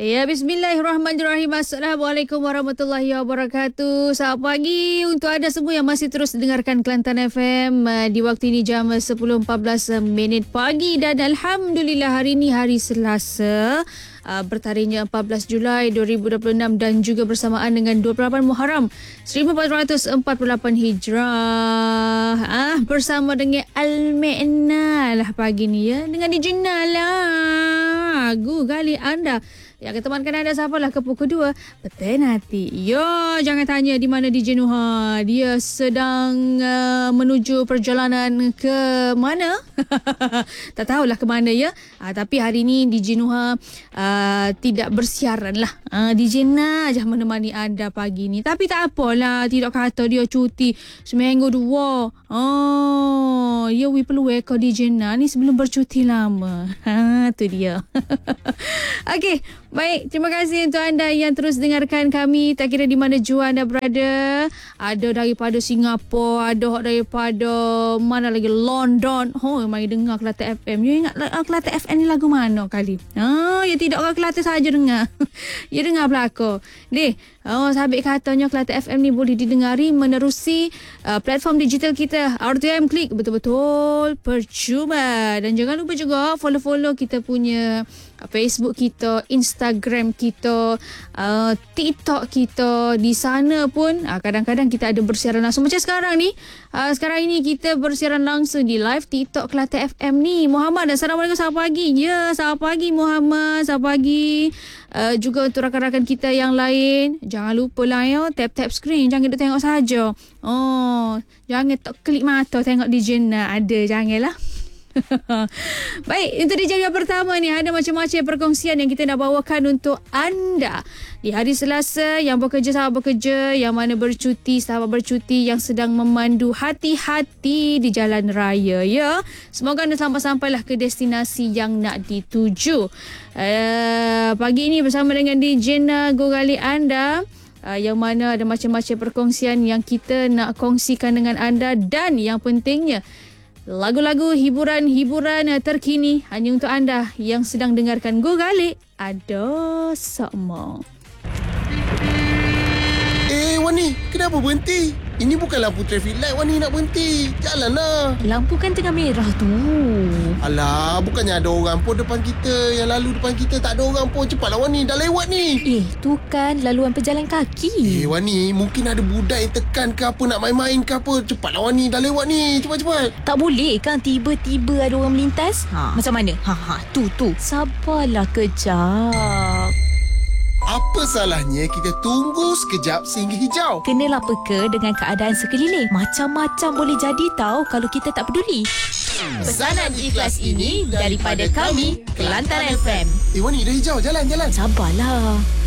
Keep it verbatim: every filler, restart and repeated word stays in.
Ya, bismillahirrahmanirrahim. Assalamualaikum warahmatullahi wabarakatuh. Selamat pagi untuk anda semua yang masih terus dengarkan Kelantan F M. Di waktu ini jam sepuluh empat belas minit pagi. Dan Alhamdulillah hari ini hari Selasa. Uh, bertarikhnya empat belas Julai dua ribu dua puluh enam dan juga bersamaan dengan dua puluh lapan Muharram seribu empat ratus empat puluh lapan Hijrah. Ah, bersama dengan Al-Me'na lah pagi ni ya. Dengan D J Nala. Gu gali anda. Yang ketemankan anda siapalah ke pukul dua. Betul nanti. Yo, jangan tanya di mana D J Nuha. Dia sedang uh, menuju perjalanan ke mana? Tak tahulah ke mana ya. Uh, tapi hari ni D J Nuha uh, tidak bersiaran lah. Uh, D J Na aja menemani anda pagi ni. Tapi tak apalah. Tidak kata dia cuti seminggu dua. Oh, ya we perlu ekor D J Na ni sebelum bercuti lama. Ha, tu dia. Okey. Baik, terima kasih untuk anda yang terus dengarkan kami. Tak kira di mana jua anda berada. Ada daripada Singapura, ada daripada mana lagi, London. Oh, mari dengar Kelantan F M. You ingat Kelantan F M ni lagu mana kali? Oh, ya tidak orang Kelantan saja dengar. Ya dengar belakang. Deh, oh, sahabat katanya Kelantan F M ni boleh didengari menerusi uh, platform digital kita. R T M Klik, betul-betul percuma. Dan jangan lupa juga follow-follow kita punya Facebook kita, Instagram kita, uh, TikTok kita. Di sana pun uh, kadang-kadang kita ada bersiaran langsung. Macam sekarang ni, uh, sekarang ini kita bersiaran langsung di live TikTok Kelantan F M ni. Muhammad, Assalamualaikum, selamat pagi. Ya, selamat pagi Muhammad, selamat pagi. Uh, juga untuk rakan-rakan kita yang lain, jangan lupa lah ya, tap-tap screen, jangan duduk tengok saja. Oh, jangan tak klik mata tengok D J Na, ada, janganlah. Baik, untuk di jam yang pertama ni ada macam-macam perkongsian yang kita nak bawakan untuk anda di hari Selasa. Yang bekerja sahabat bekerja, yang mana bercuti sahabat bercuti, yang sedang memandu hati-hati di jalan raya ya. Semoga anda sampai-sampailah ke destinasi yang nak dituju. Uh, pagi ini bersama dengan D J Na Gogali anda. Uh, yang mana ada macam-macam perkongsian yang kita nak kongsikan dengan anda. Dan yang pentingnya, lagu-lagu hiburan-hiburan terkini hanya untuk anda yang sedang dengarkan Go Galik Ada Sokmo. Eh Wani, kenapa berhenti? Ini bukan lampu traffic light Wani nak berhenti. Jalanlah. Lampu kan tengah merah tu. Alah, bukannya ada orang pun depan kita. Yang lalu depan kita tak ada orang pun. Cepatlah Wani, dah lewat ni. Eh, tu kan laluan pejalan kaki. Eh Wani, mungkin ada budak yang tekan ke apa, nak main-main ke apa. Cepatlah Wani, dah lewat ni. Cepat-cepat. Tak boleh kan tiba-tiba ada orang melintas? Ha. Macam mana? Ha ha, tu tu. Sabarlah kejap. Apa salahnya kita tunggu sekejap sehingga hijau? Kenalah peka dengan keadaan sekeliling. Macam-macam boleh jadi tahu kalau kita tak peduli. Pesanan ikhlas ini daripada kami, Kelantan F M. Eh Wani, dah hijau. Jalan, jalan. Sabarlah.